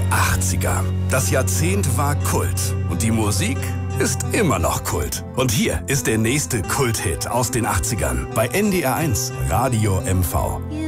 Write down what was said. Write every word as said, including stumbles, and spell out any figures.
achtziger. Das Jahrzehnt war Kult und die Musik ist immer noch Kult. Und hier ist der nächste Kulthit aus den achtzigern bei N D R eins Radio M V.